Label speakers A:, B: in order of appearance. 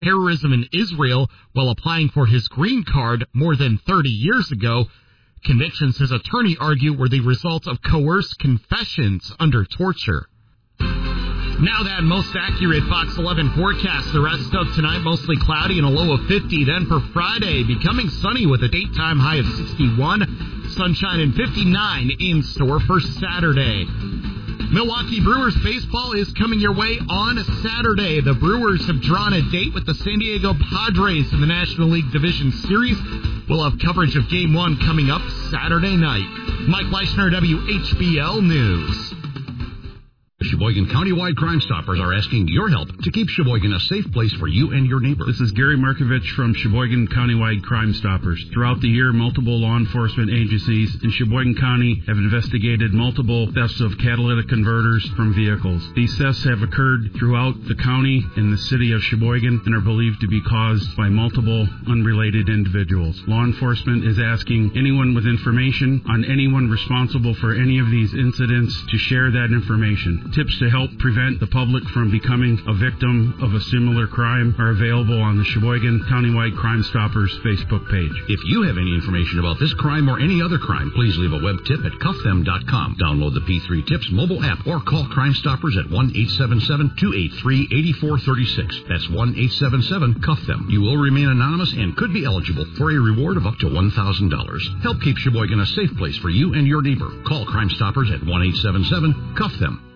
A: terrorism in Israel while applying for his green card more than 30 years ago. Convictions, his attorney argued, were the result of coerced confessions under torture. Now that most accurate Fox 11 forecast. The rest of tonight mostly cloudy and a low of 50. Then for Friday, becoming sunny with a daytime high of 61. Sunshine and 59 in store for Saturday. Milwaukee Brewers baseball is coming your way on Saturday. The Brewers have drawn a date with the San Diego Padres in the National League Division Series. We'll have coverage of Game 1 coming up Saturday night. Mike Leishner, WHBL News.
B: Sheboygan Countywide Crime Stoppers are asking your help to keep Sheboygan a safe place for you and your neighbor.
C: This is Gary Markovich from Sheboygan Countywide Crime Stoppers. Throughout the year, multiple law enforcement agencies in Sheboygan County have investigated multiple thefts of catalytic converters from vehicles. These thefts have occurred throughout the county and the city of Sheboygan and are believed to be caused by multiple unrelated individuals. Law enforcement is asking anyone with information on anyone responsible for any of these incidents to share that information. Tips to help prevent the public from becoming a victim of a similar crime are available on the Sheboygan Countywide Crime Stoppers Facebook page.
B: If you have any information about this crime or any other crime, please leave a web tip at cuffthem.com. Download the P3 Tips mobile app or call Crime Stoppers at 1-877-283-8436. That's 1-877-CUFF-THEM. You will remain anonymous and could be eligible for a reward of up to $1,000. Help keep Sheboygan a safe place for you and your neighbor. Call Crime Stoppers at 1-877-CUFF-THEM.